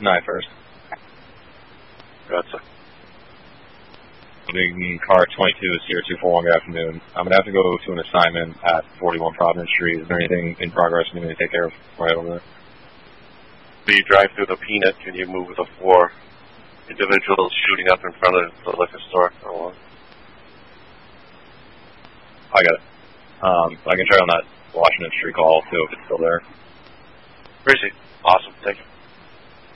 9 first. Gotcha. Car 22 is here, 241, good afternoon. I'm going to have to go to an assignment at 41 Providence Street. Is there anything in progress you need me to take care of right over there? So you drive through the Peanut, can you move with the 4 individuals shooting up in front of the liquor store? I got it. I can try on that Washington Street call, too, if it's still there. Appreciate it. Awesome. Thank you.